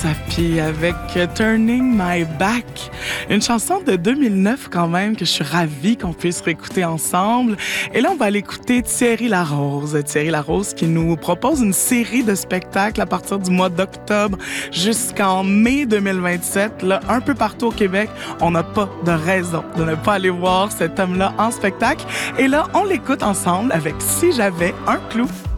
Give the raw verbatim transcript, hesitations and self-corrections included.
Puis avec Turning My Back, une chanson de deux mille neuf quand même que je suis ravie qu'on puisse réécouter ensemble. Et là, on va aller écouter Thierry Larose. Thierry Larose qui nous propose une série de spectacles à partir du mois d'octobre jusqu'en mai deux mille vingt-sept. Là, un peu partout au Québec, on n'a pas de raison de ne pas aller voir cet homme-là en spectacle. Et là, on l'écoute ensemble avec Si j'avais un clou.